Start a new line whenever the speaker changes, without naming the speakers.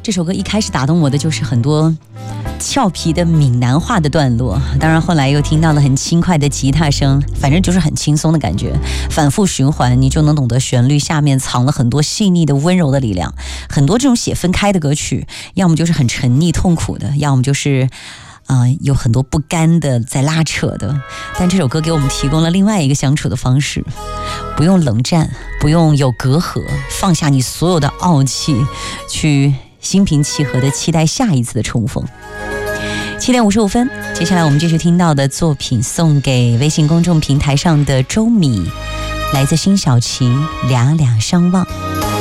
这首歌一开始打动我的就是很多俏皮的闽南话的段落，当然后来又听到了很轻快的吉他声，反正就是很轻松的感觉，反复循环你就能懂得旋律下面藏了很多细腻的温柔的力量。很多这种写分开的歌曲，要么就是很沉溺痛苦的，要么就是有很多不甘的在拉扯的，但这首歌给我们提供了另外一个相处的方式，不用冷战，不用有隔阂，放下你所有的傲气，去心平气和的期待下一次的重逢。7点55分，接下来我们继续听到的作品送给微信公众平台上的周米，来自辛晓琪，两两相望。